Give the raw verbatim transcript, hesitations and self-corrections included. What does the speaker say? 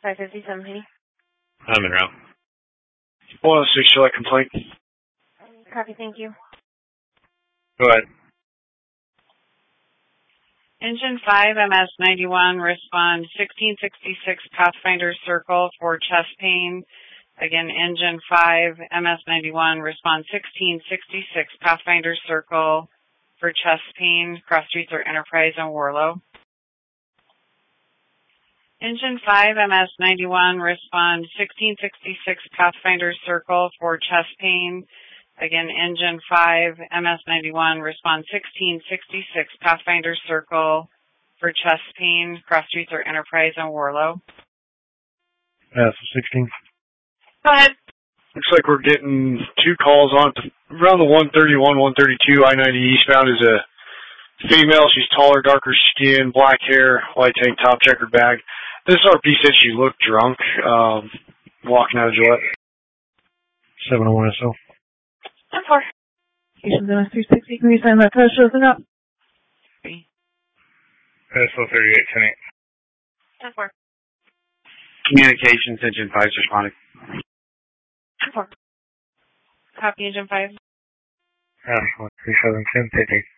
five fifty-seven, Penny. I'm in route. one oh six, select complaint. Copy, thank you. Go ahead. Engine five, M S ninety-one, respond sixteen sixty-six Pathfinder Circle for chest pain. Again, Engine five, M S ninety-one, respond sixteen sixty-six Pathfinder Circle for chest pain. Cross streets are Enterprise and Warlow. Engine five, M S ninety-one, respond sixteen sixty-six Pathfinder Circle for chest pain. Again, Engine five, M S ninety-one, respond sixteen sixty-six Pathfinder Circle for chest pain. Cross streets are Enterprise and Warlow. Yeah, sixteen. Go ahead. Looks like we're getting two calls on around the one thirty-one, one thirty-two, I ninety eastbound is a female. She's taller, darker skin, black hair, white tank top, checkered bag. This R P said she looked drunk, um, walking out of Gillette. seven oh one S L. ten four. Station's M S three sixty, can you sign that post open up? S L thirty-eight, ten eight. ten four. Communications, Engine five is responding. ten four. Copy, Engine five. Uh, one three seven, ten fifty.